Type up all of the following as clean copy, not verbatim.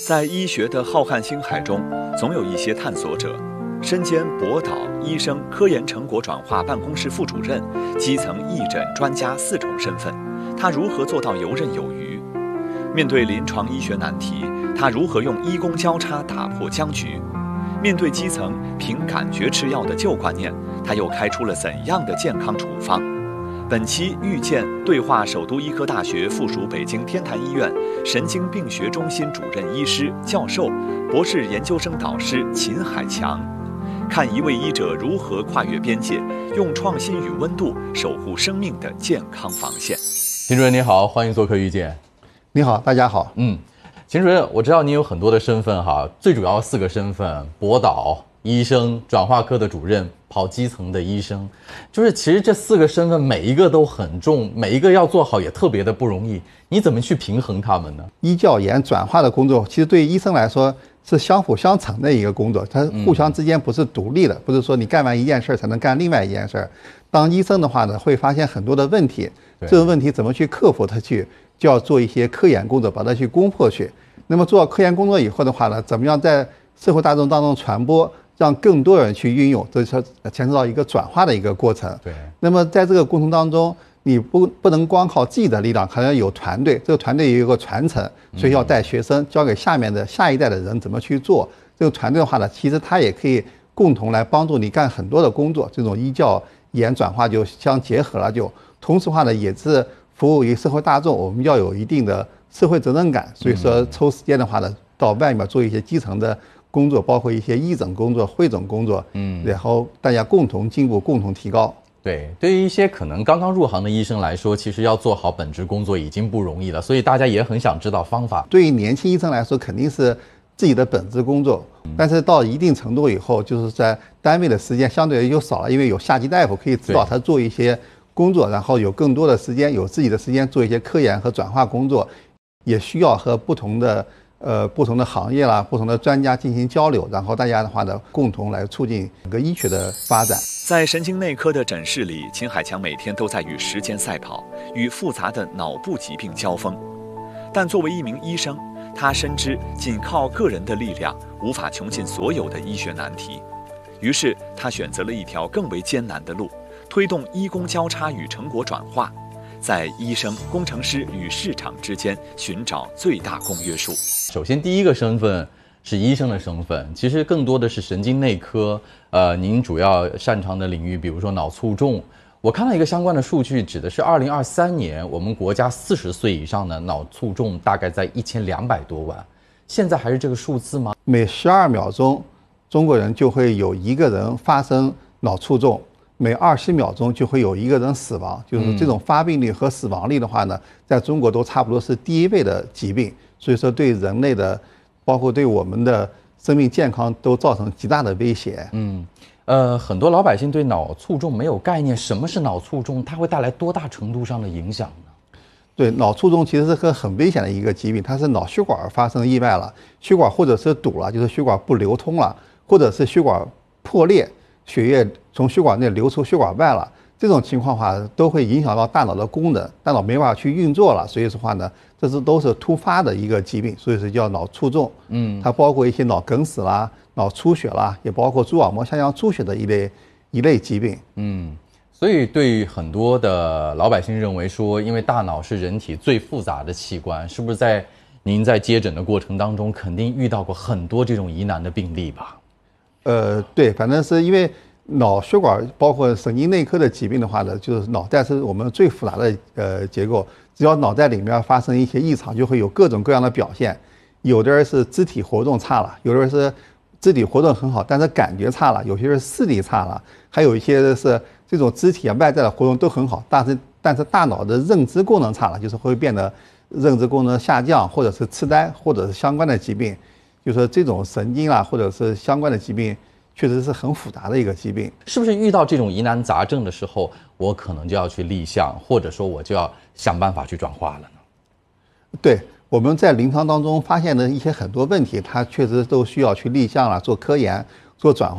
在医学的浩瀚星海中，总有一些探索者，身兼博导、医生、科研成果转化办公室副主任、基层义诊专家4重身份，他如何做到游刃有余？面对临床医学难题，他如何用医工交叉打破僵局？面对基层凭感觉吃药的旧观念，他又开出了怎样的健康处方？本期遇见对话首都医科大学附属北京天坛医院神经病学中心主任医师、教授、博士研究生导师秦海强，看一位医者如何跨越边界，用创新与温度守护生命的健康防线。 秦主任你好，欢迎做客遇见。 你好，大家好。 秦主任，我知道你有很多的身份哈，最主要4个身份：博导、医生、转化科的主任、跑基层的医生。就是其实这4个身份每一个都很重，每一个要做好也特别的不容易。你怎么去平衡他们呢？ 医教研转化的工作，其实对于医生来说是相辅相成的一个工作，它互相之间不是独立的，不是说你干完一件事才能干另外一件事。当医生的话呢，会发现很多的问题，这种问题怎么去克服它去，就要做一些科研工作，把它去攻破去。那么做到科研工作以后的话呢，怎么样在社会大众当中传播，让更多人去运用，这是牵扯到一个转化的一个过程。 对。 那么在这个过程当中，你不能光靠自己的力量，还要有团队。这个团队有一个传承，所以要带学生交给下一代的人怎么去做。这个团队的话呢，其实它也可以共同来帮助你干很多的工作。这种医教研转化就相结合了，就同时化呢也是服务于社会大众。我们要有一定的社会责任感，所以说抽时间的话呢，到外面做一些基层的工作，包括一些义诊工作、会诊工作，然后大家共同进步、共同提高。 对，对于一些可能刚刚入行的医生来说，其实要做好本职工作已经不容易了，所以大家也很想知道方法。 对于年轻医生来说，肯定是自己的本职工作，但是到一定程度以后，就是在单位的时间相对就少了，因为有下级大夫可以指导他做一些工作，然后有更多的时间，有自己的时间做一些科研和转化工作，也需要和不同的行业啦、不同的专家进行交流，然后大家的话呢，共同来促进整个医学的发展。 在神经内科的诊室里，秦海强每天都在与时间赛跑，与复杂的脑部疾病交锋。但作为一名医生，他深知仅靠个人的力量无法穷尽所有的医学难题，于是他选择了一条更为艰难的路，推动医工交叉与成果转化，在医生、工程师与市场之间寻找最大公约数。 首先，第一个身份是医生的身份，其实更多的是神经内科。您主要擅长的领域，比如说脑卒中。我看到一个相关的数据，指的是2023年我们国家40岁以上的脑卒中大概在1200多万，现在还是这个数字吗？ 每12秒钟，中国人就会有1个人发生脑卒中。每20秒钟就会有1个人死亡，就是这种发病率和死亡率的话呢，在中国都差不多是第1位的疾病，所以说对人类的，包括对我们的生命健康都造成极大的威胁。 很多老百姓对脑卒中没有概念，什么是脑卒中？它会带来多大程度上的影响呢？ 对，脑卒中其实是个很危险的一个疾病，它是脑血管发生意外了，血管或者是堵了，就是血管不流通了，或者是血管破裂，血液从血管内流出血管外了，这种情况的话都会影响到大脑的功能，大脑没办法去运作了，所以说话呢，这都是突发的一个疾病，所以是叫脑卒中。它包括一些脑梗死啦、脑出血啦，也包括蛛网膜下腔出血的一类疾病。 所以对于很多的老百姓认为说，因为大脑是人体最复杂的器官，是不是您在接诊的过程当中，肯定遇到过很多这种疑难的病例吧？ 对，反正是因为脑血管包括神经内科的疾病的话呢，就是脑袋是我们最复杂的结构，只要脑袋里面发生一些异常，就会有各种各样的表现。有的人是肢体活动差了，有的人是肢体活动很好，但是感觉差了，有些人视力差了，还有一些是这种肢体外在的活动都很好，但是大脑的认知功能差了，就是会变得认知功能下降，或者是痴呆，或者是相关的疾病。就是说这种神经或者是相关的疾病，确实是很复杂的一个疾病。 是不是遇到这种疑难杂症的时候，我可能就要去立项，或者说我就要想办法去转化了呢？ 对，我们在临床当中发现的一些很多问题，它确实都需要去立项做科研、做转化。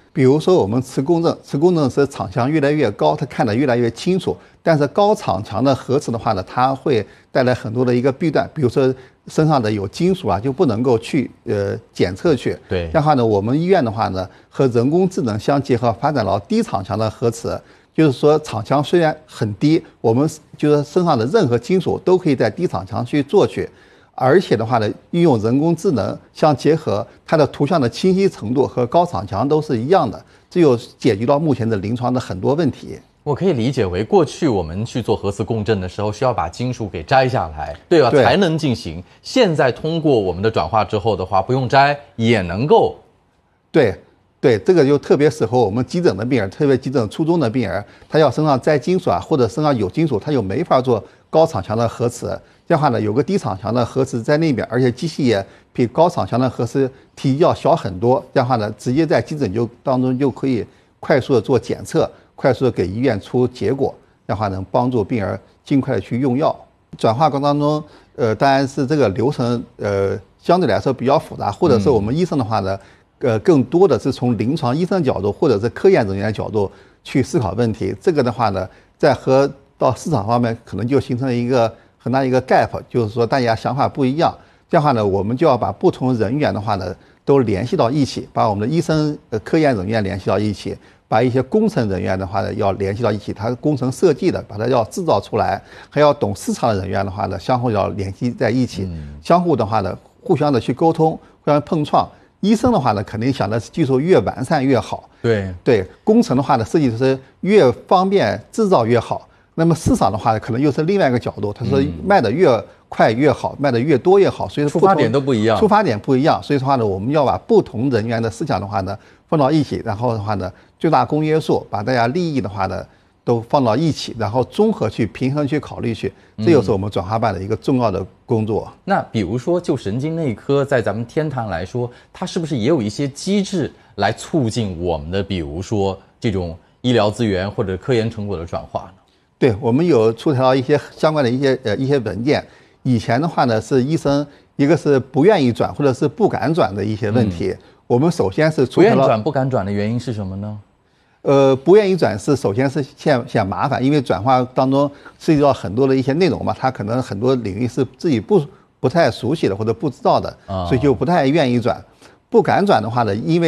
比如说我们磁共振，磁共振是场强越来越高，它看得越来越清楚。但是高场强的核磁的话呢，它会带来很多的一个弊端，比如说身上的有金属啊，就不能够去检测去。 对， 这样的话呢，我们医院的话呢，和人工智能相结合，发展了低场强的核磁。就是说，场强虽然很低，我们就是身上的任何金属都可以在低场强去做去。而且的话呢，运用人工智能相结合，它的图像的清晰程度和高场强都是一样的，这就解决到目前的临床的很多问题。 我可以理解为，过去我们去做核磁共振的时候，需要把金属给摘下来，对吧？才能进行。现在通过我们的转化之后的话，不用摘也能够。 对，这个就特别适合我们急诊的病人，特别急诊初中的病人，他要身上摘金属啊，或者身上有金属，他就没法做高场强的核磁。这样的话呢，有个低场强的核磁在那边，而且机器也比高场强的核磁体积要小很多。这样的话呢，直接在急诊当中就可以快速的做检测，快速的给医院出结果，这样的话能帮助病人尽快的去用药。转化过程当中，当然是这个流程相对来说比较复杂，或者是我们医生的话呢，更多的是从临床医生的角度或者是科研人员的角度去思考问题。这个的话呢，在和到市场方面可能就形成了一个很大一个 gap， 就是说大家想法不一样。这样的话呢，我们就要把不同人员的话呢都联系到一起，把我们的医生、科研人员联系到一起，把一些工程人员的话呢要联系到一起，它工程设计的把它要制造出来，还要懂市场的人员的话呢相互要联系在一起，相互的话呢互相的去沟通，互相碰撞。医生的话呢，肯定想的是技术越完善越好。对，工程的话呢，设计是越方便制造越好。那么市场的话，可能又是另外一个角度，他说卖的越快越好，卖的越多越好，所以出发点都不一样。 出发点不一样，所以说话呢，我们要把不同人员的思想的话呢放到一起，然后的话呢，最大公约数，把大家利益的话呢都放到一起，然后综合去平衡去考虑去，这就是我们转化办的一个重要的工作。 那比如说，就神经内科在咱们天坛来说，它是不是也有一些机制来促进我们的，比如说这种医疗资源或者科研成果的转化呢？ 对，我们有出台到一些相关的一些文件。以前的话呢，是医生一个是不愿意转或者是不敢转的一些问题。我们首先是不愿意转、不敢转的原因是什么呢？ 不愿意转是首先是嫌麻烦，因为转化当中涉及到很多的一些内容嘛，他可能很多领域是自己不太熟悉的或者不知道的，所以就不太愿意转。不敢转的话呢，因为